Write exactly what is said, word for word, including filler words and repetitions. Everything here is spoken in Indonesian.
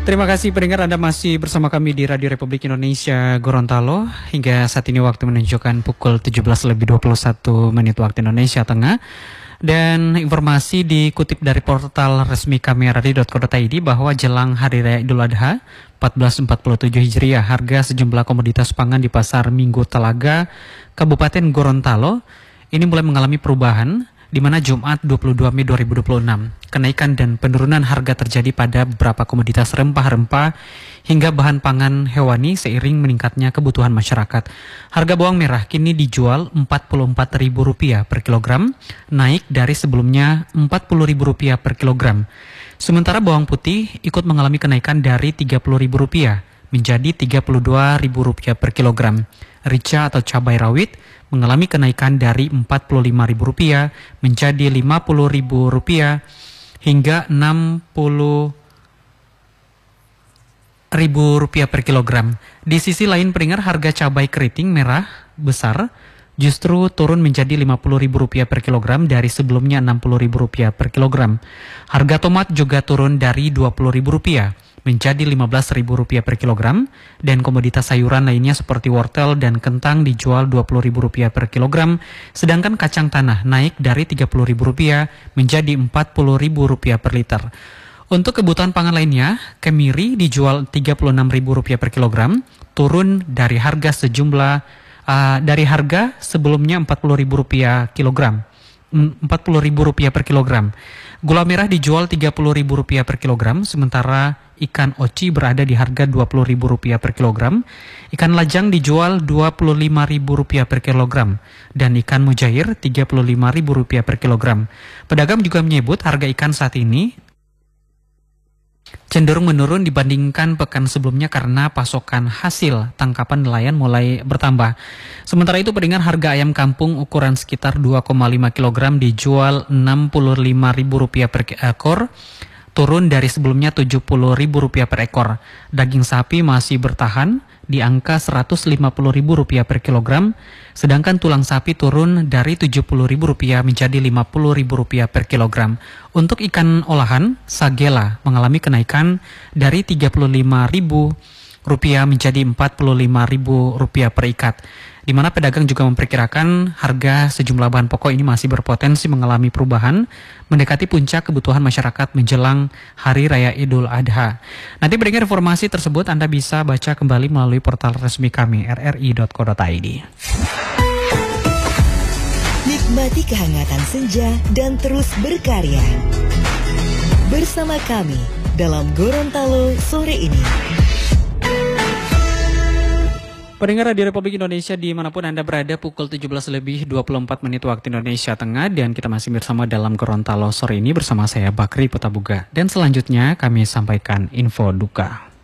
Terima kasih pendengar, Anda masih bersama kami di Radio Republik Indonesia Gorontalo. Hingga saat ini waktu menunjukkan pukul tujuh belas lebih dua puluh satu menit waktu Indonesia Tengah. Dan informasi dikutip dari portal resmi kami radio dot co dot i d bahwa jelang Hari Raya Idul Adha seribu empat ratus empat puluh tujuh Hijriah, harga sejumlah komoditas pangan di Pasar Minggu Telaga, Kabupaten Gorontalo ini mulai mengalami perubahan, di mana Jumat dua puluh dua Mei dua ribu dua puluh enam, kenaikan dan penurunan harga terjadi pada beberapa komoditas rempah-rempah hingga bahan pangan hewani seiring meningkatnya kebutuhan masyarakat. Harga bawang merah kini dijual empat puluh empat ribu rupiah per kilogram, naik dari sebelumnya empat puluh ribu rupiah per kilogram. Sementara bawang putih ikut mengalami kenaikan dari tiga puluh ribu rupiah menjadi tiga puluh dua ribu rupiah per kilogram. Rica atau cabai rawit mengalami kenaikan dari empat puluh lima ribu rupiah menjadi lima puluh ribu rupiah hingga enam puluh ribu rupiah per kilogram. Di sisi lain pendengar, harga cabai keriting merah besar justru turun menjadi lima puluh ribu rupiah per kilogram dari sebelumnya enam puluh ribu rupiah per kilogram. Harga tomat juga turun dari dua puluh ribu rupiah menjadi lima belas ribu rupiah per kilogram, dan komoditas sayuran lainnya seperti wortel dan kentang dijual dua puluh ribu rupiah per kilogram, sedangkan kacang tanah naik dari tiga puluh ribu rupiah menjadi empat puluh ribu rupiah per liter. Untuk kebutuhan pangan lainnya, kemiri dijual tiga puluh enam ribu rupiah per kilogram, turun dari harga sejumlah uh, dari harga sebelumnya empat puluh ribu rupiah kilogram. empat puluh ribu rupiah per kilogram. Gula merah dijual tiga puluh ribu rupiah per kilogram, sementara ikan oci berada di harga dua puluh ribu rupiah per kilogram. Ikan lajang dijual dua puluh lima ribu rupiah per kilogram dan ikan mujair tiga puluh lima ribu rupiah per kilogram. Pedagang juga menyebut harga ikan saat ini cenderung menurun dibandingkan pekan sebelumnya karena pasokan hasil tangkapan nelayan mulai bertambah. Sementara itu pendengar, harga ayam kampung ukuran sekitar dua koma lima kilogram dijual enam puluh lima ribu rupiah per ekor, turun dari sebelumnya tujuh puluh ribu rupiah per ekor. Daging sapi masih bertahan di angka seratus lima puluh ribu rupiah per kilogram, sedangkan tulang sapi turun dari tujuh puluh ribu rupiah menjadi lima puluh ribu rupiah per kilogram. Untuk ikan olahan, sagela mengalami kenaikan dari tiga puluh lima ribu rupiah menjadi empat puluh lima ribu rupiah per ikat, di mana pedagang juga memperkirakan harga sejumlah bahan pokok ini masih berpotensi mengalami perubahan mendekati puncak kebutuhan masyarakat menjelang Hari Raya Idul Adha. Nanti mendengar informasi tersebut Anda bisa baca kembali melalui portal resmi kami r r i dot co dot i d. Nikmati kehangatan senja dan terus berkarya bersama kami dalam Gorontalo sore ini. Pendengar Radio Republik Indonesia dimanapun Anda berada, pukul tujuh belas lebih dua puluh empat menit waktu Indonesia Tengah, dan kita masih bersama dalam Gorontalo sore ini bersama saya Bakri Putabuga. Dan selanjutnya kami sampaikan info duka.